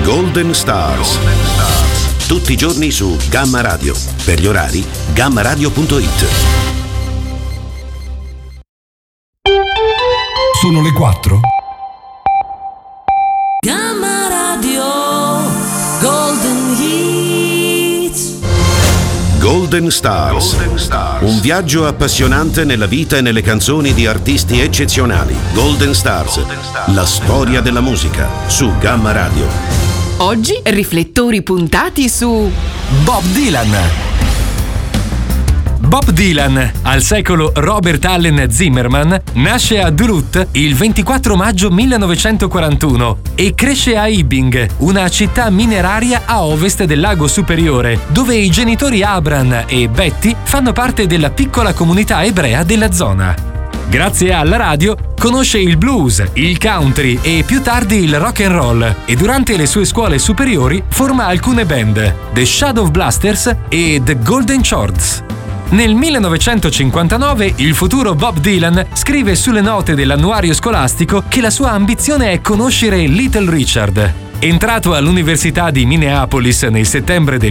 Golden Stars. Tutti i giorni su Gamma Radio. Per gli orari, gammaradio.it. Sono le 4. Gamma Radio Golden Hits. Golden Stars. Un viaggio appassionante nella vita e nelle canzoni di artisti eccezionali. Golden Stars. La storia della musica su Gamma Radio. Oggi riflettori puntati su Bob Dylan. Bob Dylan, al secolo Robert Allen Zimmerman, nasce a Duluth il 24 maggio 1941 e cresce a Hibbing, una città mineraria a ovest del lago Superiore, dove i genitori Abram e Betty fanno parte della piccola comunità ebrea della zona. Grazie alla radio conosce il blues, il country e più tardi il rock and roll e durante le sue scuole superiori forma alcune band, The Shadow Blasters e The Golden Chords. Nel 1959 il futuro Bob Dylan scrive sulle note dell'annuario scolastico che la sua ambizione è conoscere Little Richard. Entrato all'Università di Minneapolis nel settembre del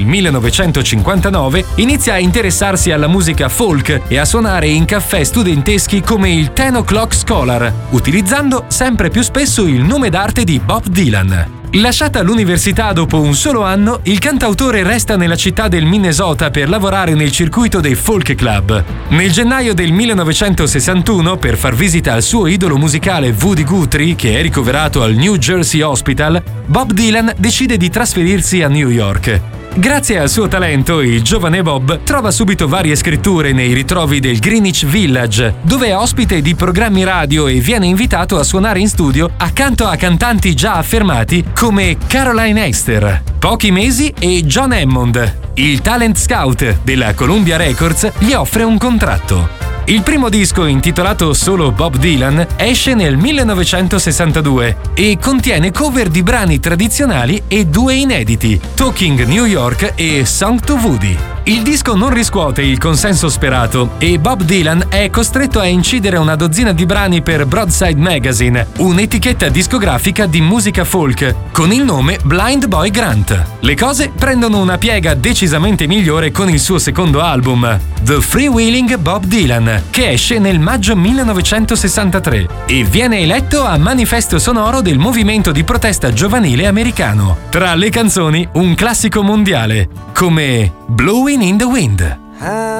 1959, inizia a interessarsi alla musica folk e a suonare in caffè studenteschi come il 10 O'Clock Scholar, utilizzando sempre più spesso il nome d'arte di Bob Dylan. Lasciata l'università dopo un solo anno, il cantautore resta nella città del Minnesota per lavorare nel circuito dei folk club. Nel gennaio del 1961, per far visita al suo idolo musicale Woody Guthrie, che è ricoverato al New Jersey Hospital, Bob Dylan decide di trasferirsi a New York. Grazie al suo talento, il giovane Bob trova subito varie scritture nei ritrovi del Greenwich Village, dove è ospite di programmi radio e viene invitato a suonare in studio accanto a cantanti già affermati come Caroline Hester, Pochi Mesi e John Hammond. Il talent scout della Columbia Records gli offre un contratto. Il primo disco, intitolato solo Bob Dylan, esce nel 1962 e contiene cover di brani tradizionali e 2 inediti, Talking New York e Song to Woody. Il disco non riscuote il consenso sperato e Bob Dylan è costretto a incidere una dozzina di brani per Broadside Magazine, un'etichetta discografica di musica folk, con il nome Blind Boy Grant. Le cose prendono una piega decisamente migliore con il suo secondo album, The Freewheeling Bob Dylan, che esce nel maggio 1963 e viene eletto a manifesto sonoro del movimento di protesta giovanile americano. Tra le canzoni, un classico mondiale, come Blowing in the Wind.